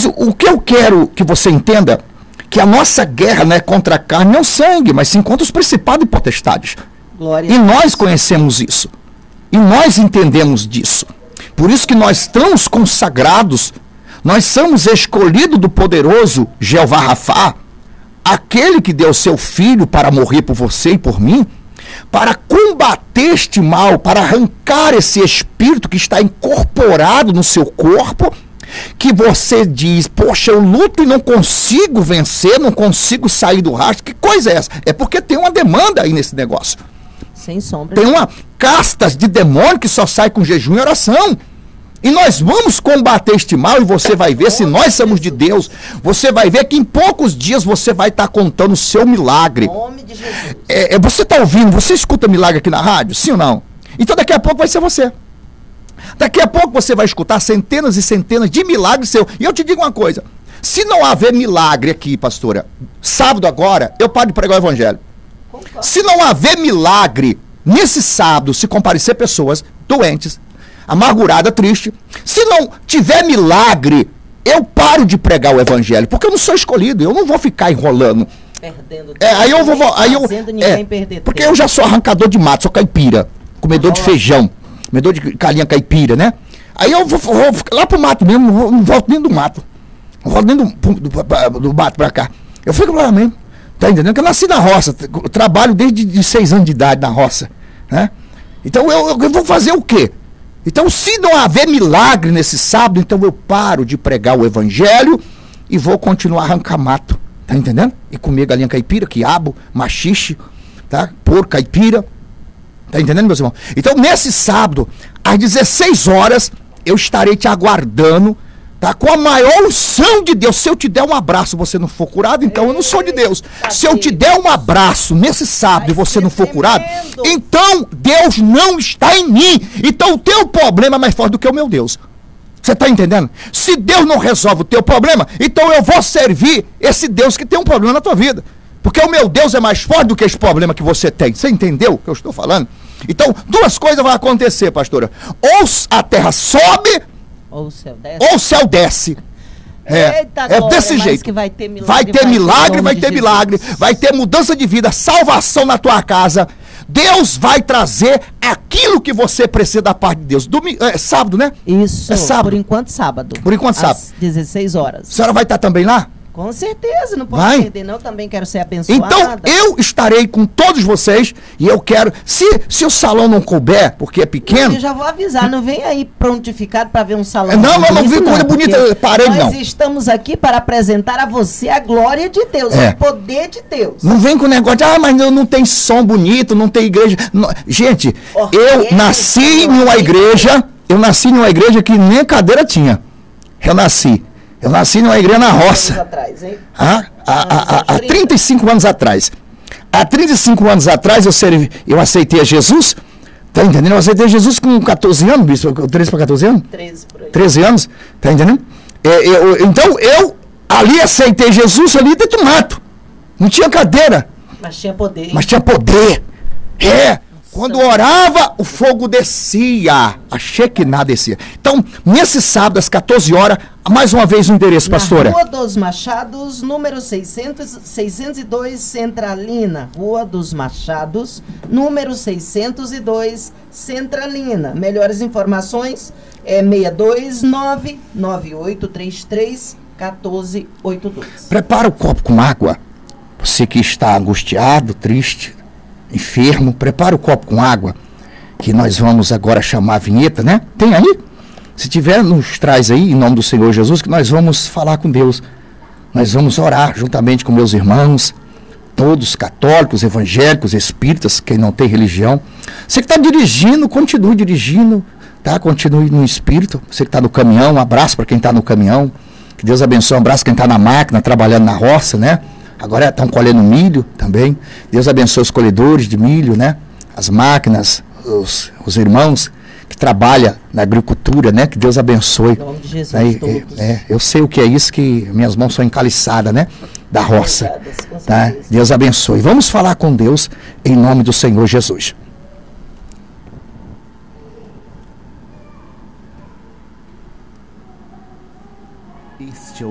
Mas o que eu quero que você entenda, que a nossa guerra não é contra a carne, não sangue, mas sim contra os principados e potestades. Glória E nós conhecemos isso. E nós entendemos disso. Por isso que nós estamos consagrados, nós somos escolhidos do poderoso Jeová Rafá, aquele que deu seu filho para morrer por você e por mim, para combater este mal, para arrancar esse espírito que está incorporado no seu corpo, que você diz, poxa, eu luto e não consigo vencer, não consigo sair do rastro. Que coisa é essa? É porque tem uma demanda aí nesse negócio. Sem sombra. Tem uma castas de demônio que só sai com jejum e oração. E nós vamos combater este mal e você vai ver, se nós somos de Deus, você vai ver que em poucos dias você vai estar contando o seu milagre. Em nome de Jesus. Você está ouvindo, você escuta milagre aqui na rádio, sim ou não? Então daqui a pouco vai ser você. Daqui a pouco você vai escutar centenas e centenas de milagres seus. E eu te digo uma coisa, se não haver milagre aqui, pastora, sábado agora, eu paro de pregar o evangelho. Se não haver milagre nesse sábado, se comparecer pessoas doentes, amargurada, triste, se não tiver milagre, eu paro de pregar o evangelho, porque eu não sou escolhido, eu não vou ficar enrolando. Perdendo porque eu já sou arrancador de mato, sou caipira, comedor de feijão, comedor de galinha caipira, né? Aí eu vou lá pro mato mesmo, não volto nem do mato, não volto nem do mato pra cá, eu fico lá mesmo, tá entendendo? Que eu nasci na roça, trabalho desde 6 anos de idade na roça, né? Então eu vou fazer o quê? Então, se não haver milagre nesse sábado, então eu paro de pregar o evangelho e vou continuar a arrancar mato. Tá entendendo? E comer galinha caipira, quiabo, machixe, tá? Porco caipira. Tá entendendo, meus irmãos? Então, nesse sábado, às 16 horas, eu estarei te aguardando, tá? Com a maior unção de Deus. Se eu te der um abraço e você não for curado, então eu não sou de Deus. Se eu te der um abraço nesse sábado e você não for curado, então Deus não está em mim. Então o teu problema é mais forte do que o meu Deus. Você está entendendo? Se Deus não resolve o teu problema, então eu vou servir esse Deus que tem um problema na tua vida. Porque o meu Deus é mais forte do que esse problema que você tem. Você entendeu o que eu estou falando? Então, duas coisas vão acontecer, pastora. Ou a terra sobe, ou o céu desce. É desse jeito. Que vai ter milagre, vai ter milagre, vai ter mudança de vida, salvação na tua casa. Deus vai trazer aquilo que você precisa da parte de Deus. Sábado, né? Isso, é sábado. Por enquanto sábado. Por enquanto sábado. Às 16 horas. A senhora vai estar também lá? Com certeza, não posso perder não, também quero ser abençoada. Então, eu estarei com todos vocês e eu quero, se o salão não couber, porque é pequeno... Eu já vou avisar, não vem aí prontificado para ver um salão não vi coisa bonita, parede não. Nós estamos aqui para apresentar a você a glória de Deus, o poder de Deus. Não vem com o negócio de, mas não tem som bonito, não tem igreja... Não. Gente, eu nasci em uma igreja que nem cadeira tinha. Eu nasci numa igreja na roça. Há 35 anos atrás. Há 35 anos atrás eu aceitei a Jesus. Tá entendendo? Eu aceitei Jesus com 14 anos, bicho. 13 para 14 anos? 13 por aí. 13 anos. Tá entendendo? Então eu ali aceitei Jesus ali dentro do mato. Não tinha cadeira. Mas tinha poder. Quando orava, o fogo descia. A Shekinah descia. Então, nesse sábado, às 14 horas, mais uma vez o endereço, pastora. Rua dos Machados, número 602, Centralina. Rua dos Machados, número 602, Centralina. Melhores informações é 629-9833-1482. Prepara o copo com água. Você que está angustiado, triste, enfermo, prepara o copo com água, que nós vamos agora chamar a vinheta, né? Tem aí? Se tiver, nos traz aí, em nome do Senhor Jesus, que nós vamos falar com Deus. Nós vamos orar juntamente com meus irmãos, todos católicos, evangélicos, espíritas, quem não tem religião. Você que está dirigindo, continue dirigindo, tá? Continue no espírito. Você que está no caminhão, um abraço para quem está no caminhão. Que Deus abençoe, um abraço quem está na máquina, trabalhando na roça, né? Agora estão colhendo milho também. Deus abençoe os colhedores de milho, né? As máquinas, os irmãos que trabalham na agricultura, né? Que Deus abençoe. Em nome de Jesus, todos. Eu sei o que é isso, que minhas mãos são encaliçadas, né? Da roça. Tá? Deus abençoe. Vamos falar com Deus em nome do Senhor Jesus.